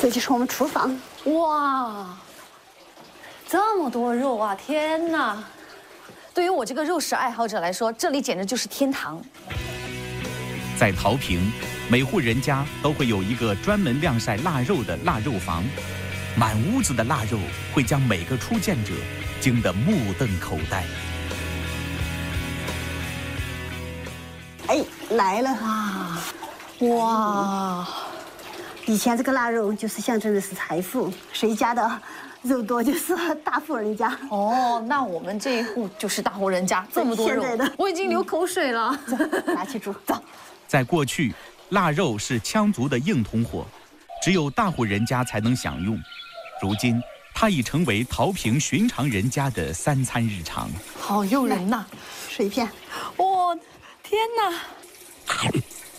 这就是我们厨房。 哇，这么多肉啊！天哪，对于我这个肉食爱好者来说，这里简直就是天堂。 在陶平，每户人家都会有一个专门晾晒腊肉的腊肉房，满屋子的腊肉会将每个初见者惊得目瞪口呆。 哎，来了！ 哇！ 以前这个腊肉就是象征的是财富，谁家的肉多就是大户人家。 哦，那我们这一户就是大户人家，这么多肉， 现在的我已经流口水了。 拿去煮，走。 在过去，腊肉是羌族的硬通货，只有大户人家才能享用。如今，它已成为陶平寻常人家的三餐日常。 好诱人呐！ 水片， 哇，天哪！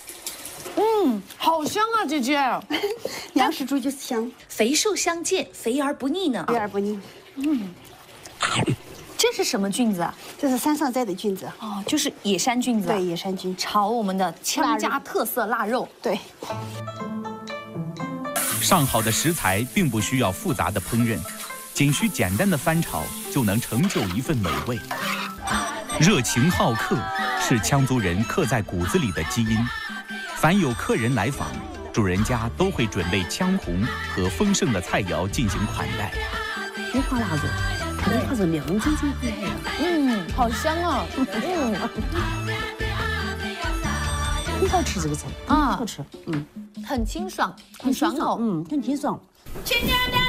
好香啊，姐姐！ 粮食猪就是香， 肥瘦相间，肥而不腻呢。 肥而不腻。 这是什么菌子啊？ 这是山上摘的菌子， 哦，就是野山菌子、啊。 对，野山菌炒我们的羌家特色腊肉。 对。 上好的食材并不需要复杂的烹饪，仅需简单的翻炒就能成就一份美味。热情好客是羌族人刻在骨子里的基因。凡有客人来访，主人家都会准备羌红和丰盛的菜肴进行款待。 五花腊肉，它是亮晶晶的。 好香啊！ 很好吃这个菜， 啊， 好吃， 很清爽，很爽口， 很清爽。